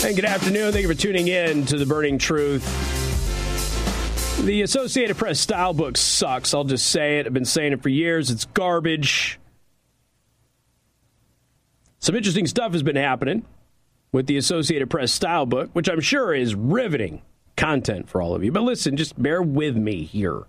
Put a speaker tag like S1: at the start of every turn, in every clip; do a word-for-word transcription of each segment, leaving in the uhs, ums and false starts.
S1: And good afternoon. Thank you for tuning in to The Burning Truth. The Associated Press style book sucks. I'll just say it. I've been saying it for years. It's garbage. Some interesting stuff has been happening with the Associated Press style book, which I'm sure is riveting content for all of you. But listen, just bear with me here.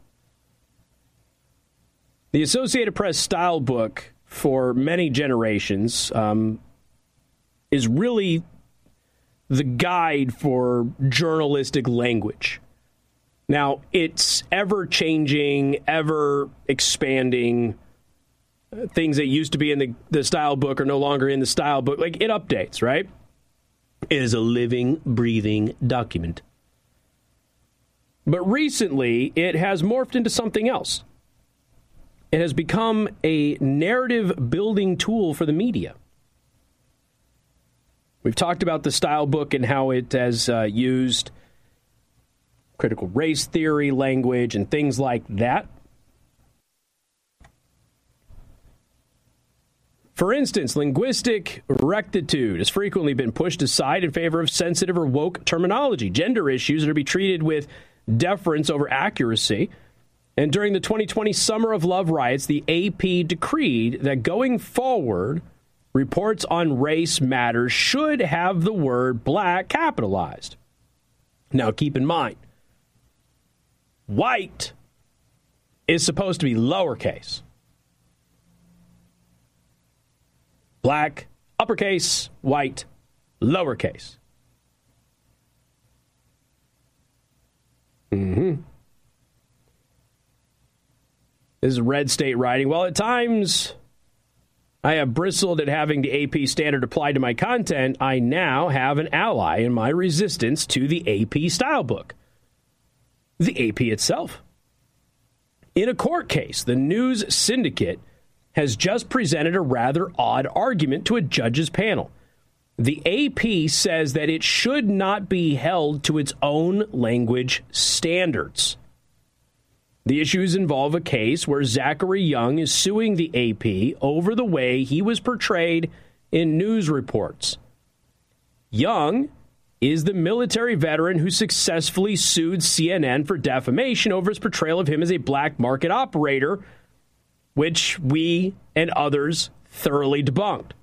S1: The Associated Press style book for many generations um, is really the guide for journalistic language. Now, it's ever-changing, ever-expanding. Things that used to be in the, the style book are no longer in the style book. Like, it updates, right? It is a living, breathing document. But recently, it has morphed into something else. It has become a narrative-building tool for the media. We've talked about the style book and how it has uh, used critical race theory, language, and things like that. For instance, linguistic rectitude has frequently been pushed aside in favor of sensitive or woke terminology, gender issues that are to be treated with deference over accuracy. And during the twenty twenty Summer of Love riots, the A P decreed that going forward, reports on race matters should have the word black capitalized. Now, keep in mind, white is supposed to be lowercase. Black, uppercase, white, lowercase. Mm-hmm. This is Red State writing. Well, at times I have bristled at having the A P standard applied to my content. I now have an ally in my resistance to the A P style book. The A P itself. In a court case, the News Syndicate has just presented a rather odd argument to a judge's panel. The A P says that it should not be held to its own language standards. The issues involve a case where Zachary Young is suing the A P over the way he was portrayed in news reports. Young is the military veteran who successfully sued C N N for defamation over his portrayal of him as a black market operator, which we and others thoroughly debunked.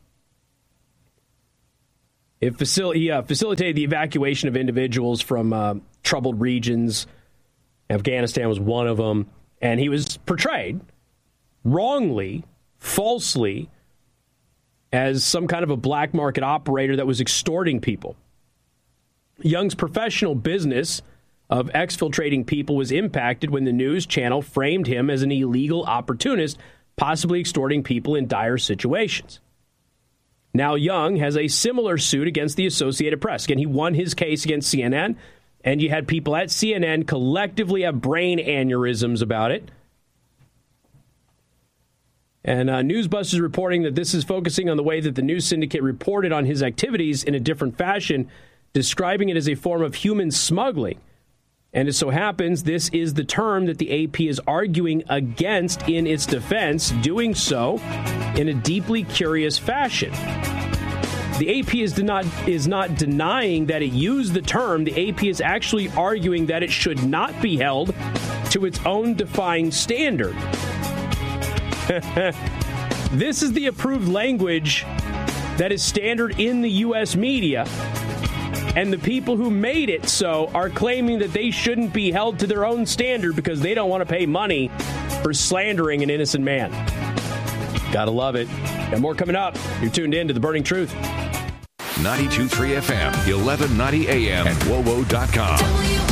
S1: It facil- he, uh, facilitated the evacuation of individuals from uh, troubled regions. Afghanistan was one of them, and he was portrayed wrongly, falsely, as some kind of a black market operator that was extorting people. Young's professional business of exfiltrating people was impacted when the news channel framed him as an illegal opportunist, possibly extorting people in dire situations. Now Young has a similar suit against the Associated Press. Again, he won his case against C N N, and you had people at C N N collectively have brain aneurysms about it. And uh, Newsbusters is reporting that this is focusing on the way that the News Syndicate reported on his activities in a different fashion, describing it as a form of human smuggling. And it so happens this is the term that the A P is arguing against in its defense, doing so in a deeply curious fashion. The A P is, not, is not denying that it used the term. The A P is actually arguing that it should not be held to its own defined standard. This is the approved language that is standard in the U S media. And the people who made it so are claiming that they shouldn't be held to their own standard because they don't want to pay money for slandering an innocent man. Gotta love it. Got more coming up. You're tuned in to The Burning Truth.
S2: ninety-two point three F M, eleven ninety A M, and W O W O dot com.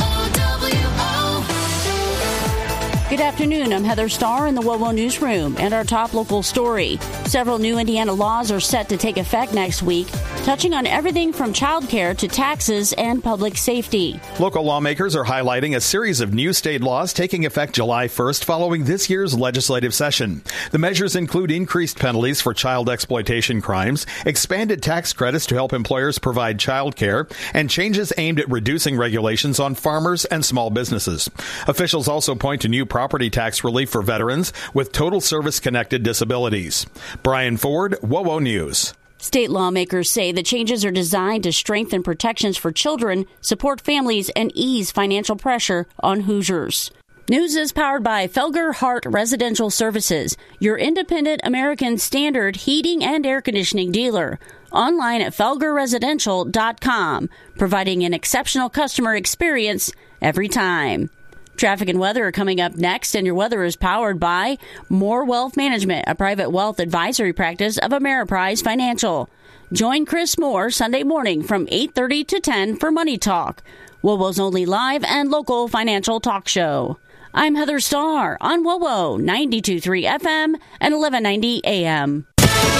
S3: Good afternoon. I'm Heather Starr in the W O W O Newsroom, and our top local story. Several new Indiana laws are set to take effect next week, touching on everything from childcare to taxes and public safety.
S4: Local lawmakers are highlighting a series of new state laws taking effect July first following this year's legislative session. The measures include increased penalties for child exploitation crimes, expanded tax credits to help employers provide childcare, and changes aimed at reducing regulations on farmers and small businesses. Officials also point to new property tax relief for veterans with total service-connected disabilities. Brian Ford, W O W O News.
S3: State lawmakers say the changes are designed to strengthen protections for children, support families, and ease financial pressure on Hoosiers. News is powered by Felger Hart Residential Services, your independent American Standard heating and air conditioning dealer. Online at felger residential dot com, providing an exceptional customer experience every time. Traffic and weather are coming up next, and your weather is powered by More Wealth Management, a private wealth advisory practice of Ameriprise Financial. Join Chris Moore Sunday morning from eight thirty to ten for Money Talk, WOWO's only live and local financial talk show. I'm Heather Starr on WOWO ninety-two point three F M and eleven ninety A M.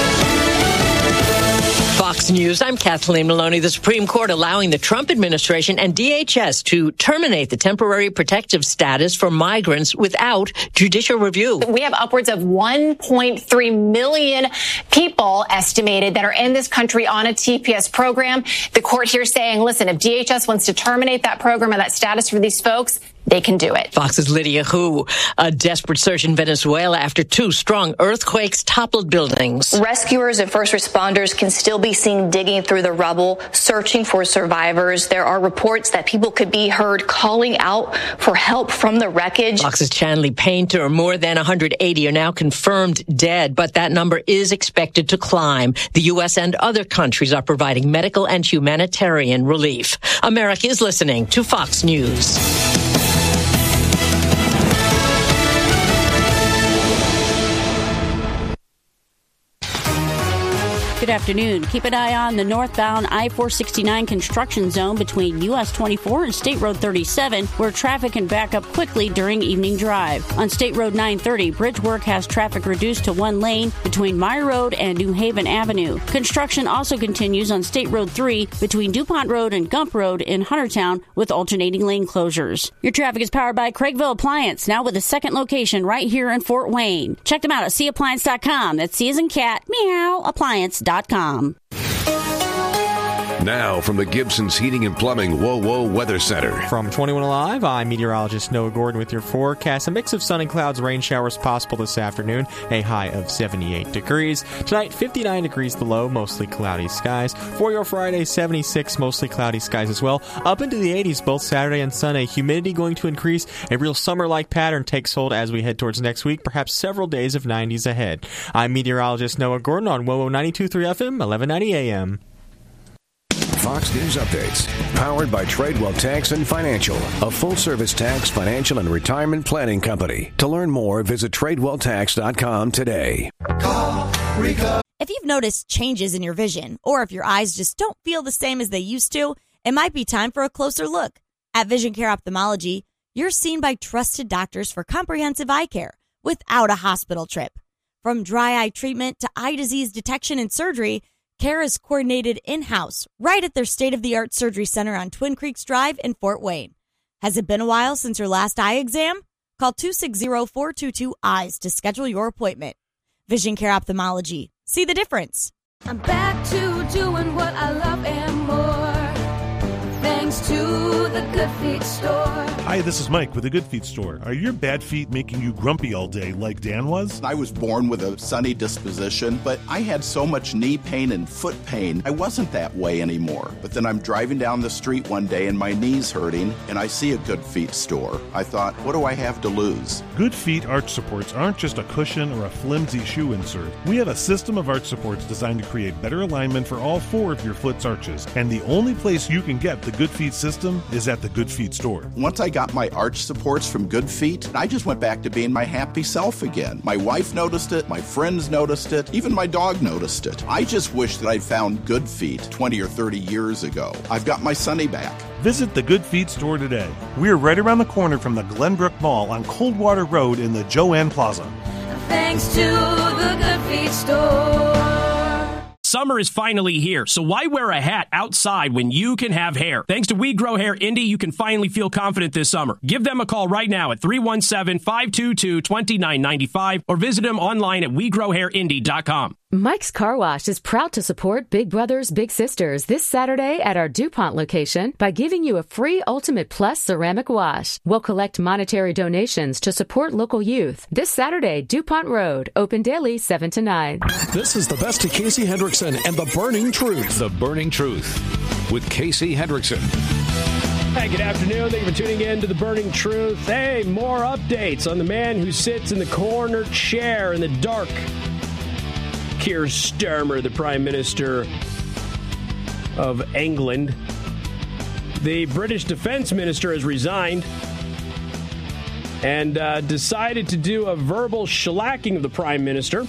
S5: Fox News, I'm Kathleen Maloney. The Supreme Court allowing the Trump administration and D H S to terminate the temporary protective status for migrants without judicial review.
S6: We have upwards of one point three million people estimated that are in this country on a T P S program. The court here saying, listen, if D H S wants to terminate that program and that status for these folks, they can do it.
S5: Fox's Lydia Hu. A desperate search in Venezuela after two strong earthquakes toppled buildings.
S7: Rescuers and first responders can still be seen digging through the rubble, searching for survivors. There are reports that people could be heard calling out for help from the wreckage.
S5: Fox's Chanley Painter. More than one hundred eighty are now confirmed dead, but that number is expected to climb. The U S and other countries are providing medical and humanitarian relief. America is listening to Fox News.
S3: Good afternoon. Keep an eye on the northbound I four sixty-nine construction zone between U S twenty-four and State Road thirty-seven, where traffic can back up quickly during evening drive. On State Road nine thirty, bridge work has traffic reduced to one lane between Meyer Road and New Haven Avenue. Construction also continues on State Road three between DuPont Road and Gump Road in Huntertown with alternating lane closures. Your traffic is powered by Craigville Appliance, now with a second location right here in Fort Wayne. Check them out at c appliance dot com. That's C as in cat, meow, appliance dot com.
S2: Now from the Gibson's Heating and Plumbing WOWO Weather Center.
S8: From twenty-one Alive, I'm meteorologist Noah Gordon with your forecast. A mix of sun and clouds, rain showers possible this afternoon. A high of seventy-eight degrees. Tonight, fifty-nine degrees the low, mostly cloudy skies. For your Friday, seventy-six, mostly cloudy skies as well. Up into the eighties both Saturday and Sunday. Humidity going to increase. A real summer-like pattern takes hold as we head towards next week. Perhaps several days of nineties ahead. I'm meteorologist Noah Gordon on WOWO ninety-two point three F M, eleven ninety A M.
S2: Fox News Updates, powered by Tradewell Tax and Financial, a full-service tax, financial, and retirement planning company. To learn more, visit tradewell tax dot com today.
S9: Call Rico. If you've noticed changes in your vision, or if your eyes just don't feel the same as they used to, it might be time for a closer look. At Vision Care Ophthalmology, you're seen by trusted doctors for comprehensive eye care without a hospital trip. From dry eye treatment to eye disease detection and surgery, care is coordinated in-house, right at their state-of-the-art surgery center on Twin Creeks Drive in Fort Wayne. Has it been a while since your last eye exam? Call two six zero, four two two, E Y E S to schedule your appointment. Vision Care Ophthalmology. See the difference.
S10: I'm back to doing what I love and more, thanks to the Good Feet Store.
S11: Hi, this is Mike with the Good Feet Store. Are your bad feet making you grumpy all day like Dan was?
S12: I was born with a sunny disposition, but I had so much knee pain and foot pain, I wasn't that way anymore. But then I'm driving down the street one day and my knee's hurting, and I see a Good Feet Store. I thought, what do I have to lose?
S11: Good Feet arch supports aren't just a cushion or a flimsy shoe insert. We have a system of arch supports designed to create better alignment for all four of your foot's arches. And the only place you can get the Good Feet system is at the Good Feet Store.
S12: Once I got my arch supports from Good Feet, I just went back to being my happy self again. My wife noticed it, my friends noticed it, even my dog noticed it. I just wish that I'd found Good Feet twenty or thirty years ago. I've got my Sunny back.
S11: Visit the Good Feet Store today. We're right around the corner from the Glenbrook Mall on Coldwater Road in the Joanne Plaza.
S10: Thanks to the Good Feet Store.
S1: Summer is finally here, so why wear a hat outside when you can have hair? Thanks to We Grow Hair Indy, you can finally feel confident this summer. Give them a call right now at three one seven, five two two, two nine nine five or visit them online at we grow hair indy dot com.
S13: Mike's Car Wash is proud to support Big Brothers Big Sisters this Saturday at our DuPont location by giving you a free Ultimate Plus ceramic wash. We'll collect monetary donations to support local youth. This Saturday, DuPont Road, open daily seven to nine.
S14: This is the best of Casey Hendrickson and The Burning Truth.
S2: The Burning Truth with Casey Hendrickson.
S1: Hey, good afternoon. Thank you for tuning in to The Burning Truth. Hey, more updates on the man who sits in the corner chair in the dark. Keir Starmer, the Prime Minister of England. The British Defense Minister has resigned and uh, decided to do a verbal shellacking of the Prime Minister.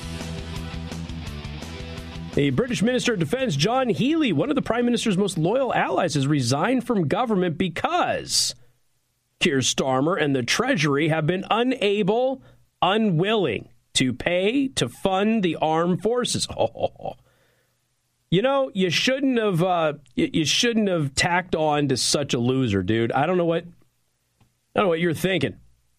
S1: The British Minister of Defense, John Healey, one of the Prime Minister's most loyal allies, has resigned from government because Keir Starmer and the Treasury have been unable, unwilling to pay to fund the armed forces. Oh, you know, you shouldn't have. Uh, you shouldn't have tacked on to such a loser, dude. I don't know what. I don't know what you're thinking.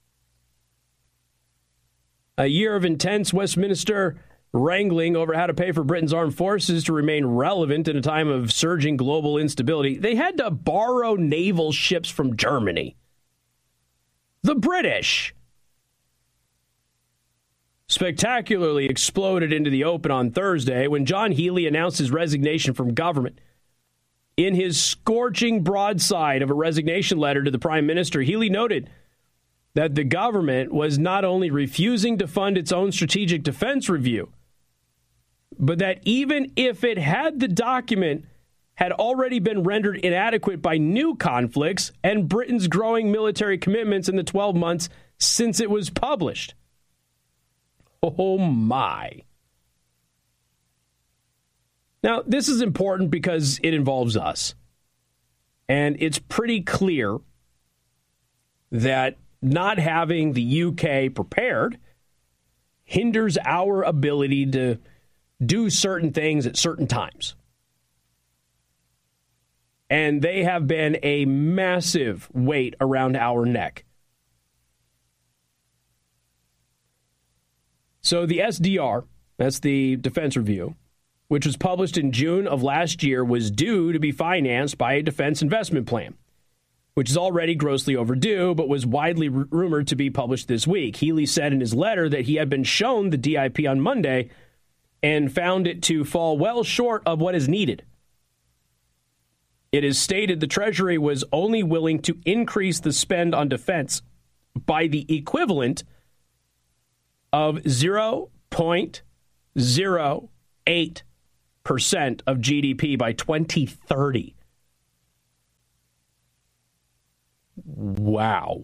S1: A year of intense Westminster wrangling over how to pay for Britain's armed forces to remain relevant in a time of surging global instability. They had to borrow naval ships from Germany. The British spectacularly exploded into the open on Thursday when John Healey announced his resignation from government. In his scorching broadside of a resignation letter to the Prime Minister, Healey noted that the government was not only refusing to fund its own strategic defense review, but that even if it had the document had already been rendered inadequate by new conflicts and Britain's growing military commitments in the twelve months since it was published. Oh, my. Now, this is important because it involves us. And it's pretty clear that not having the U K prepared hinders our ability to do certain things at certain times. And they have been a massive weight around our neck. So the S D R, that's the Defense Review, which was published in June of last year, was due to be financed by a defense investment plan, which is already grossly overdue, but was widely r- rumored to be published this week. Healey said in his letter that he had been shown the D I P on Monday and found it to fall well short of what is needed. It is stated the Treasury was only willing to increase the spend on defense by the equivalent of zero point zero eight percent of G D P by twenty thirty. Wow.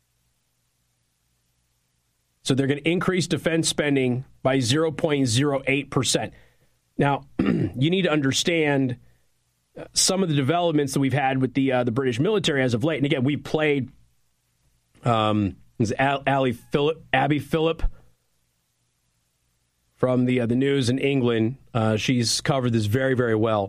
S1: So they're going to increase defense spending by zero point zero eight percent. Now, you need to understand some of the developments that we've had with the uh, the British military as of late. And again, we played um, Ali Phillip, Abby Phillip from the uh, the news in England. Uh, she's covered this very, very well.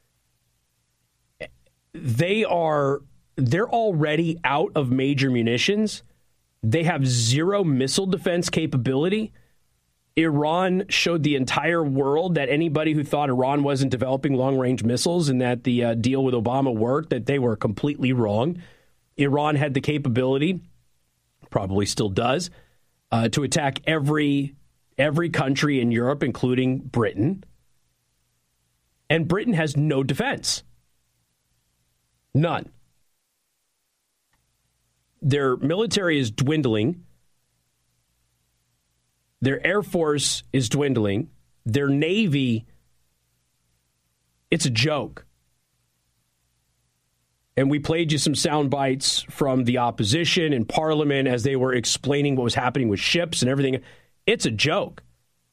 S1: They are they're already out of major munitions. They have zero missile defense capability. Iran showed the entire world that anybody who thought Iran wasn't developing long-range missiles and that the uh, deal with Obama worked, that they were completely wrong. Iran had the capability, probably still does, uh, to attack every every country in Europe, including Britain. And Britain has no defense. None. Their military is dwindling. Their Air Force is dwindling. Their Navy, it's a joke. And we played you some sound bites from the opposition in Parliament as they were explaining what was happening with ships and everything. It's a joke.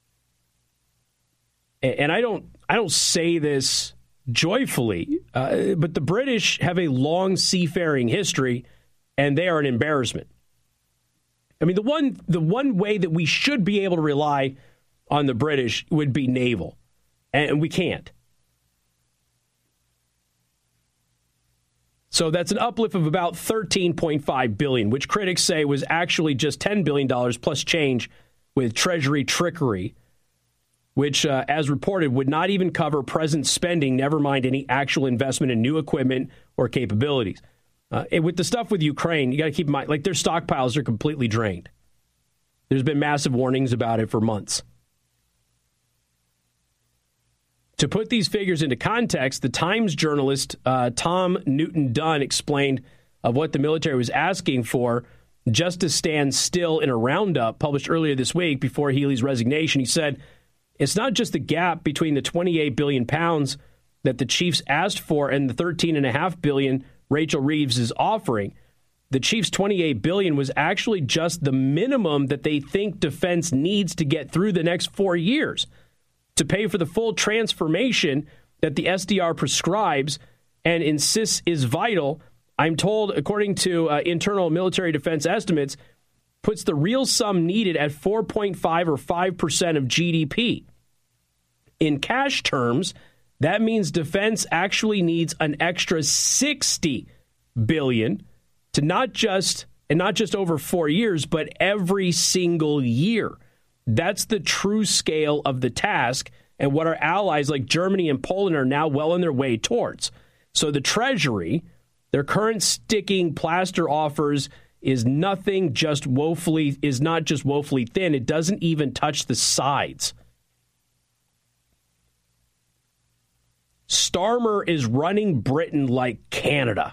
S1: And I don't I don't say this joyfully, uh, but the British have a long seafaring history, and they are an embarrassment. I mean, the one the one way that we should be able to rely on the British would be naval, and we can't. So that's an uplift of about thirteen point five billion dollars, which critics say was actually just ten billion dollars plus change with Treasury trickery. which, uh, as reported, would not even cover present spending, never mind any actual investment in new equipment or capabilities. Uh, and with the stuff with Ukraine, you got to keep in mind, like, their stockpiles are completely drained. There's been massive warnings about it for months. To put these figures into context, the Times journalist uh, Tom Newton Dunn explained of what the military was asking for just to stand still in a roundup published earlier this week before Healy's resignation. He said, it's not just the gap between the twenty-eight billion pounds that the chiefs asked for and the thirteen point five billion Rachel Reeves is offering. The chiefs' twenty-eight billion was actually just the minimum that they think defense needs to get through the next four years to pay for the full transformation that the S D R prescribes and insists is vital. I'm told, according to uh, internal military defense estimates, puts the real sum needed at four point five or five percent of G D P. In cash terms, that means defense actually needs an extra sixty billion dollars to not just, and not just over four years, but every single year. That's the true scale of the task and what our allies like Germany and Poland are now well on their way towards. So the Treasury, their current sticking plaster offers is nothing just woefully, is not just woefully thin. It doesn't even touch the sides. Starmer is running Britain like Canada.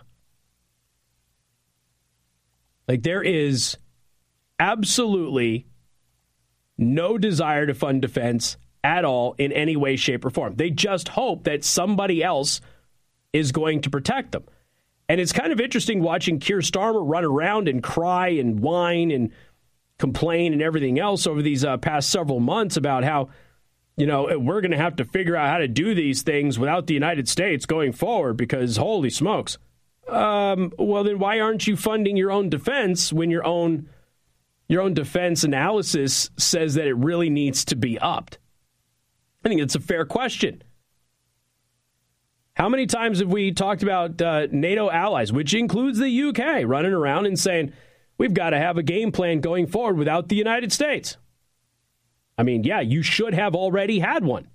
S1: Like, there is absolutely no desire to fund defense at all in any way, shape, or form. They just hope that somebody else is going to protect them. And it's kind of interesting watching Keir Starmer run around and cry and whine and complain and everything else over these uh, past several months about how, you know, we're going to have to figure out how to do these things without the United States going forward because, holy smokes. Um, well, then why aren't you funding your own defense when your own your own defense analysis says that it really needs to be upped? I think it's a fair question. How many times have we talked about uh, NATO allies, which includes the U K, running around and saying, we've got to have a game plan going forward without the United States? I mean, yeah, you should have already had one.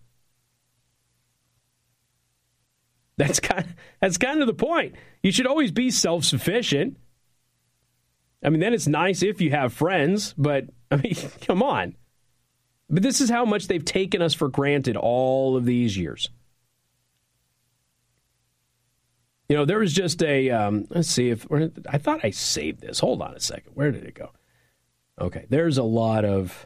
S1: That's kind of, that's kind of the point. You should always be self-sufficient. I mean, then it's nice if you have friends, but, I mean, come on. But this is how much they've taken us for granted all of these years. You know, there was just a, um, let's see if, I thought I saved this. Hold on a second. Where did it go? Okay, there's a lot of,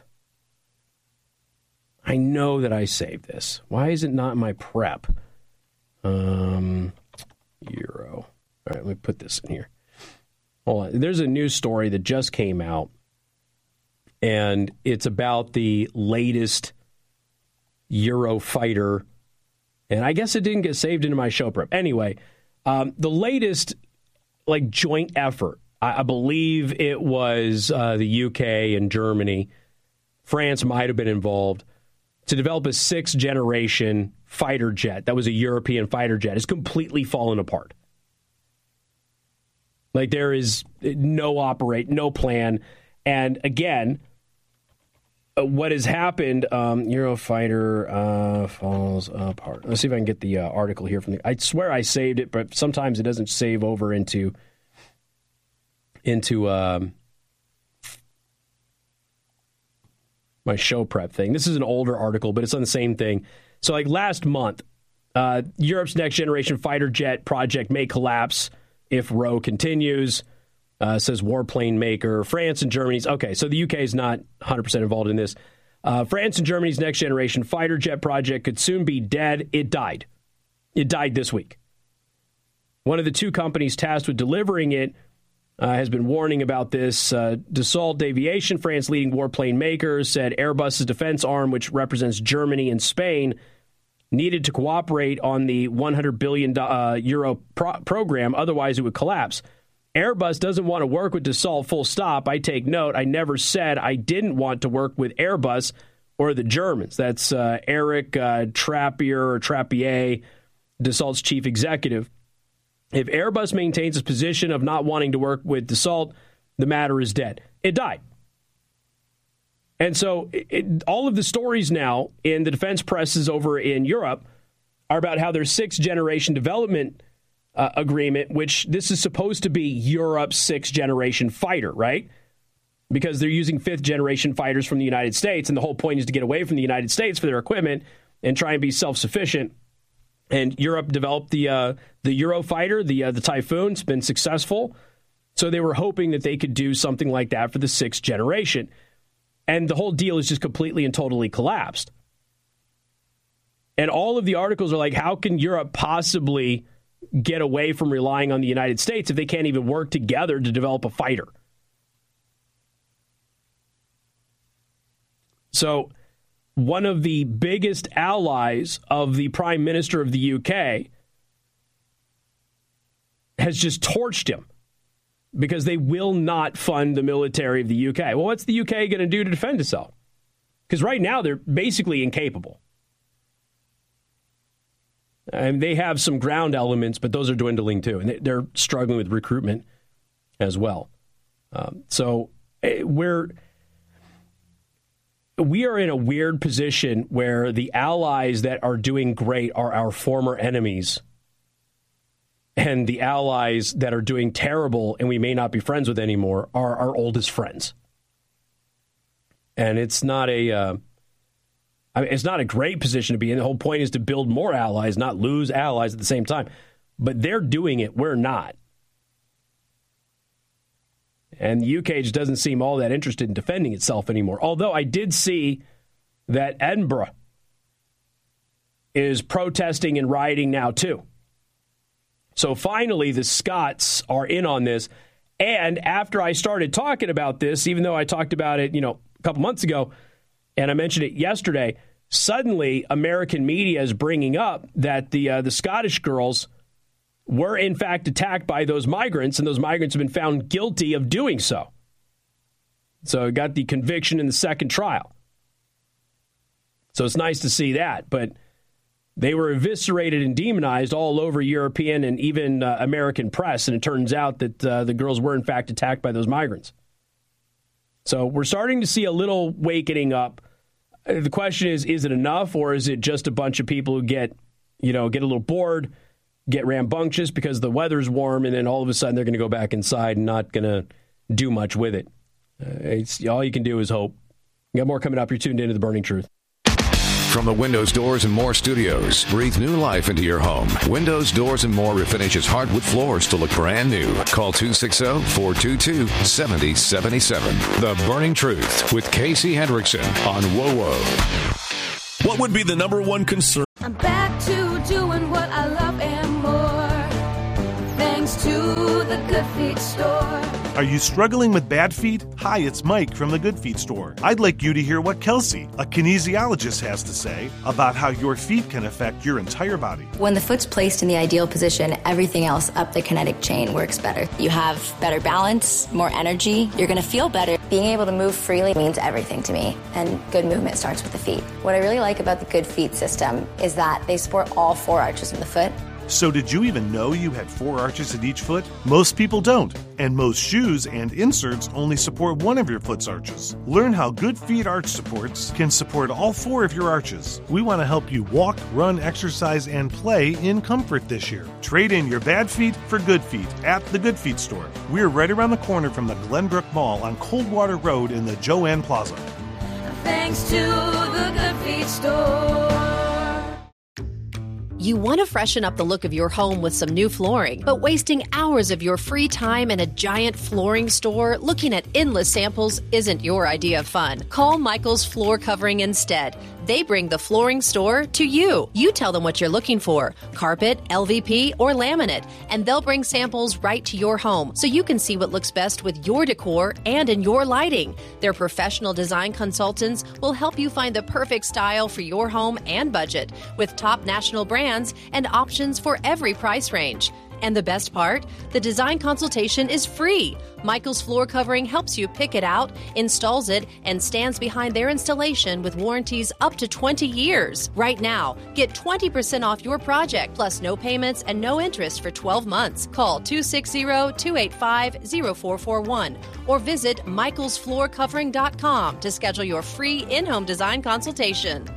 S1: I know that I saved this. Why is it not in my prep? Um, Euro. All right, let me put this in here. Hold on. There's a news story that just came out, and it's about the latest Eurofighter, and I guess it didn't get saved into my show prep. Anyway, um, the latest, like, joint effort, I, I believe it was uh, the U K and Germany, France might have been involved, to develop a sixth-generation fighter jet that was a European fighter jet. It's completely fallen apart. Like, there is no operate, no plan. And again, what has happened, um, Eurofighter uh, falls apart. Let's see if I can get the uh, article here from the, I swear I saved it, but sometimes it doesn't save over into, into um, my show prep thing. This is an older article, but it's on the same thing. So, like, last month, uh, Europe's next-generation fighter jet project may collapse if Roe continues, uh, says warplane maker. France and Germany's, okay, so the U K is not one hundred percent involved in this. Uh, France and Germany's next-generation fighter jet project could soon be dead. It died. It died this week. One of the two companies tasked with delivering it uh, has been warning about this. Uh, Dassault Aviation, France's leading warplane maker, said Airbus's defense arm, which represents Germany and Spain, needed to cooperate on the one hundred billion uh, euro pro- program, otherwise it would collapse. Airbus doesn't want to work with Dassault, full stop. I take note. I never said I didn't want to work with Airbus or the Germans. That's uh, Eric uh, Trappier or Trappier, Dassault's chief executive. If Airbus maintains its position of not wanting to work with Dassault, the matter is dead. It died. And so it, it, all of the stories now in the defense presses over in Europe are about how there's sixth-generation development uh, agreement, which this is supposed to be Europe's sixth-generation fighter, right? Because they're using fifth-generation fighters from the United States, and the whole point is to get away from the United States for their equipment and try and be self-sufficient. And Europe developed the uh, the Eurofighter, the uh, the Typhoon. It's been successful. So they were hoping that they could do something like that for the sixth generation. And the whole deal is just completely and totally collapsed. And all of the articles are like, how can Europe possibly get away from relying on the United States if they can't even work together to develop a fighter? So one of the biggest allies of the Prime Minister of the U K has just torched him because they will not fund the military of the U K. Well, what's the U K going to do to defend itself? Because right now they're basically incapable. And they have some ground elements, but those are dwindling too. And they're struggling with recruitment as well. Um, so we're... We are in a weird position where the allies that are doing great are our former enemies. And the allies that are doing terrible and we may not be friends with anymore are our oldest friends. And it's not a, uh, I mean, it's not a great position to be in. The whole point is to build more allies, not lose allies at the same time. But they're doing it. We're not. And the U K just doesn't seem all that interested in defending itself anymore. Although I did see that Edinburgh is protesting and rioting now, too. So finally, the Scots are in on this. And after I started talking about this, even though I talked about it, you know, a couple months ago, and I mentioned it yesterday, suddenly American media is bringing up that the uh, the Scottish girls were in fact attacked by those migrants, and those migrants have been found guilty of doing so. So it got the conviction in the second trial. So it's nice to see that, but they were eviscerated and demonized all over European and even uh, American press, and it turns out that uh, the girls were in fact attacked by those migrants. So we're starting to see a little wakening up. The question is, is it enough, or is it just a bunch of people who get, you know, get a little bored, get rambunctious because the weather's warm, and then all of a sudden they're going to go back inside and not going to do much with it. Uh, it's all you can do is hope. We got more coming up. You're tuned into The Burning Truth.
S2: From the Windows, Doors, and More studios, breathe new life into your home. Windows, Doors, and More refinishes hardwood floors to look brand new. Call two six zero, four two two, seven zero seven seven. The Burning Truth with Casey Hendrickson on WoWo.
S14: What would be the number one concern?
S10: I'm back to doing what I love and more, thanks to the Good Feet store.
S11: Are you struggling with bad feet? Hi, it's Mike from the Good Feet store. I'd like you to hear what Kelsey, a kinesiologist, has to say about how your feet can affect your entire body.
S15: When the foot's placed in the ideal position, everything else up the kinetic chain works better. You have better balance, more energy, you're going to feel better. Being able to move freely means everything to me, and good movement starts with the feet. What I really like about the Good Feet system is that they support all four arches of the foot.
S11: So did you even know you had four arches in each foot? Most people don't, and most shoes and inserts only support one of your foot's arches. Learn how Good Feet arch supports can support all four of your arches. We want to help you walk, run, exercise, and play in comfort this year. Trade in your bad feet for good feet at the Good Feet store. We're right around the corner from the Glenbrook Mall on Coldwater Road in the Joanne Plaza.
S10: Thanks to the Good Feet store.
S16: You want to freshen up the look of your home with some new flooring, but wasting hours of your free time in a giant flooring store looking at endless samples isn't your idea of fun. Call Michael's Floor Covering instead. They bring the flooring store to you. You tell them what you're looking for, carpet, L V P, or laminate, and they'll bring samples right to your home so you can see what looks best with your decor and in your lighting. Their professional design consultants will help you find the perfect style for your home and budget with top national brands and options for every price range. And the best part? The design consultation is free. Michael's Floor Covering helps you pick it out, installs it, and stands behind their installation with warranties up to twenty years. Right now, get twenty percent off your project, plus no payments and no interest for twelve months. Call two six zero, two eight five, zero four four one or visit michaels floor covering dot com to schedule your free in-home design consultation.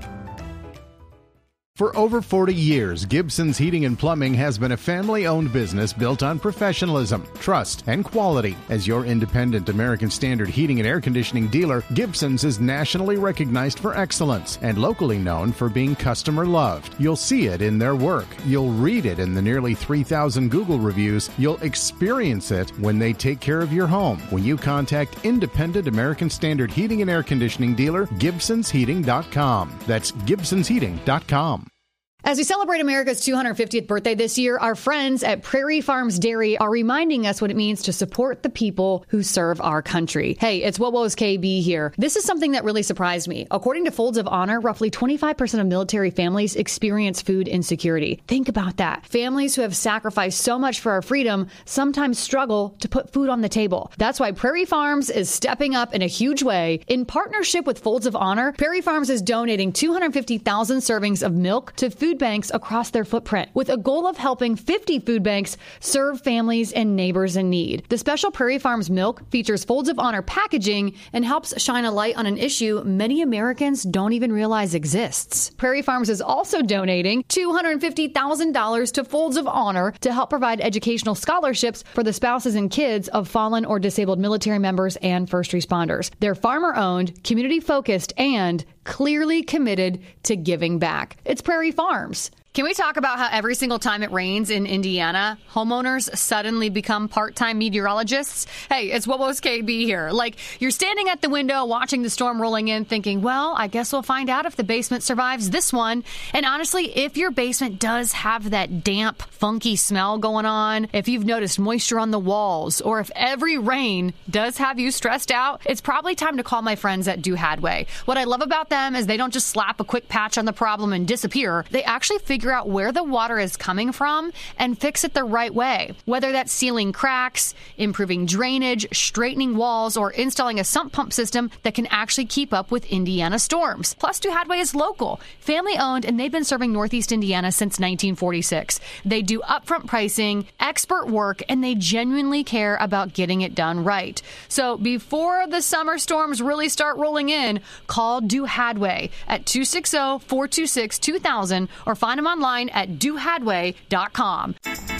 S17: For over forty years, Gibson's Heating and Plumbing has been a family-owned business built on professionalism, trust, and quality. As your independent American Standard heating and air conditioning dealer, Gibson's is nationally recognized for excellence and locally known for being customer-loved. You'll see it in their work. You'll read it in the nearly three thousand Google reviews. You'll experience it when they take care of your home. When you contact independent American Standard heating and air conditioning dealer, gibsons heating dot com. That's gibsons heating dot com.
S18: As we celebrate America's two hundred fiftieth birthday this year, our friends at Prairie Farms Dairy are reminding us what it means to support the people who serve our country. Hey, it's WOWO's K B here. This is something that really surprised me. According to Folds of Honor, roughly twenty-five percent of military families experience food insecurity. Think about that. Families who have sacrificed so much for our freedom sometimes struggle to put food on the table. That's why Prairie Farms is stepping up in a huge way. In partnership with Folds of Honor, Prairie Farms is donating two hundred fifty thousand servings of milk to food banks across their footprint, with a goal of helping fifty food banks serve families and neighbors in need. The special Prairie Farms milk features Folds of Honor packaging and helps shine a light on an issue many Americans don't even realize exists. Prairie Farms is also donating two hundred fifty thousand dollars to Folds of Honor to help provide educational scholarships for the spouses and kids of fallen or disabled military members and first responders. They're farmer-owned, community-focused, and clearly committed to giving back. It's Prairie Farms. Can we talk about how every single time it rains in Indiana, homeowners suddenly become part-time meteorologists? Hey, it's WOWO's K B here. Like, you're standing at the window watching the storm rolling in thinking, well, I guess we'll find out if the basement survives this one. And honestly, if your basement does have that damp, funky smell going on, if you've noticed moisture on the walls, or if every rain does have you stressed out, it's probably time to call my friends at Do Hadway. What I love about them is they don't just slap a quick patch on the problem and disappear. They actually figure Figure out where the water is coming from and fix it the right way. Whether that's sealing cracks, improving drainage, straightening walls, or installing a sump pump system that can actually keep up with Indiana storms. Plus, Do Hadway is local, family-owned, and they've been serving Northeast Indiana since nineteen forty-six. They do upfront pricing, expert work, and they genuinely care about getting it done right. So before the summer storms really start rolling in, call Do Hadway at two six zero, four two six, two thousand or find them online at do hadway dot com.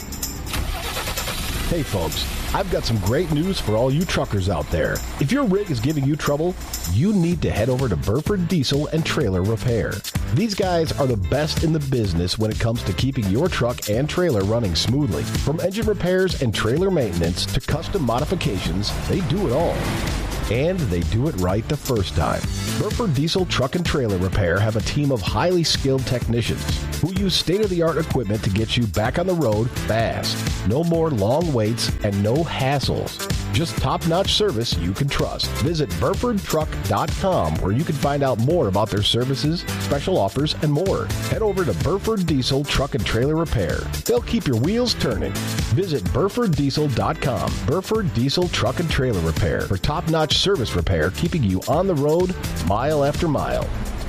S14: Hey folks, I've got some great news for all you truckers out there. If your rig is giving you trouble, you need to head over to Burford Diesel and Trailer Repair. These guys are the best in the business when it comes to keeping your truck and trailer running smoothly. From engine repairs and trailer maintenance to custom modifications, they do it all. And they do it right the first time. Burford Diesel Truck and Trailer Repair have a team of highly skilled technicians who use state-of-the-art equipment to get you back on the road fast. No more long waits and no hassles. Just top-notch service you can trust. Visit burford truck dot com where you can find out more about their services, special offers, and more. Head over to Burford Diesel Truck and Trailer Repair. They'll keep your wheels turning. Visit burford diesel dot com. Burford Diesel Truck and Trailer Repair for top-notch service repair, keeping you on the road mile after mile.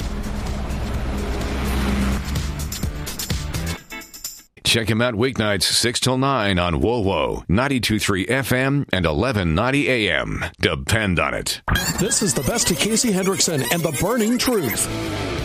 S2: Check him out weeknights six till nine on WOWO, ninety-two point three F M and eleven ninety A M. Depend on it.
S14: This is the best of Casey Hendrickson and the Burning Truth.